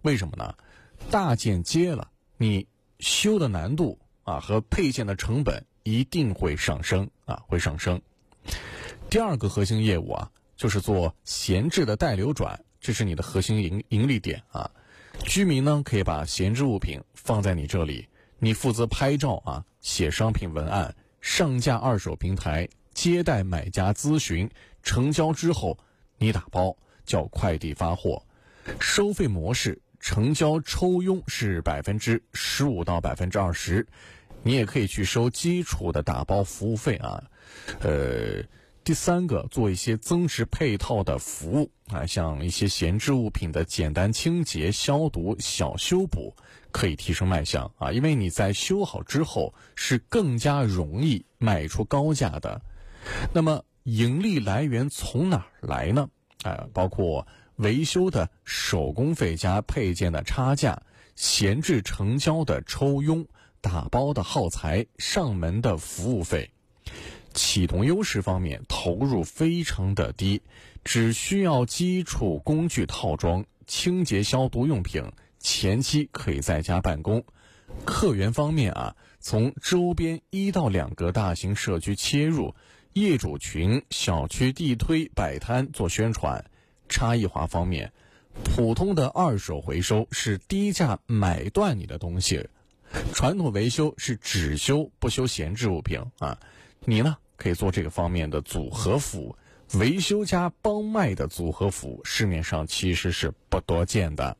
为什么呢？大件接了，你修的难度和配件的成本一定会上升会上升。第二个核心业务就是做闲置的代流转，这是你的核心盈利点居民呢可以把闲置物品放在你这里，你负责拍照写商品文案，上架二手平台，接待买家咨询，成交之后你打包叫快递发货。收费模式成交抽佣是15%到20%，你也可以去收基础的打包服务费第三个，做一些增值配套的服务像一些闲置物品的简单清洁、消毒、小修补，可以提升卖相因为你在修好之后是更加容易卖出高价的。那么盈利来源从哪儿来呢？包括维修的手工费加配件的差价，闲置成交的抽佣，打包的耗材，上门的服务费。启动优势方面，投入非常的低，只需要基础工具套装、清洁消毒用品，前期可以在家办公。客源方面从周边1到2个大型社区切入，业主群、小区地推、摆摊做宣传。差异化方面，普通的二手回收是低价买断你的东西，传统维修是只修不修闲置物品你呢可以做这个方面的组合服务，维修加帮卖的组合服务市面上其实是不多见的。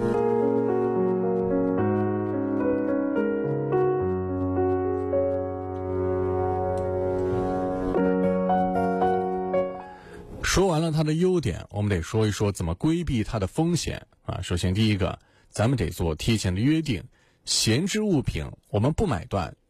说完了它的优点，我们得说一说怎么规避它的风险首先第一个，咱们得做提前的约定，闲置物品我们不买断，